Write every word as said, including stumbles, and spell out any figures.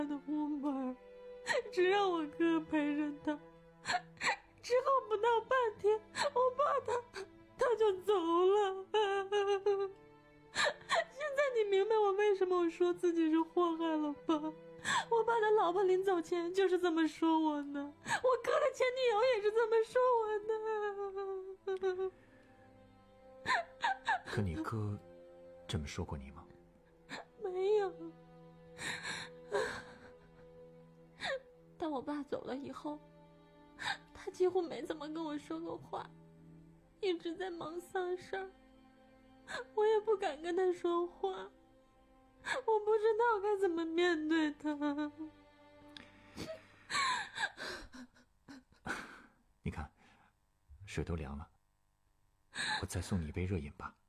的屋门，只让我哥陪着他。之后不到半天，我爸他他就走了。现在你明白我为什么我说自己是祸害了吧？我爸的老婆临走前就是这么说我呢，我哥的前女友也是这么说我的。 可你哥这么说过你吗？ 没有。但我爸走了以后，他几乎没怎么跟我说过话，一直在忙丧事儿，我也不敢跟他说话，我不知道该怎么面对他。 你看，水都凉了，我再送你一杯热饮吧。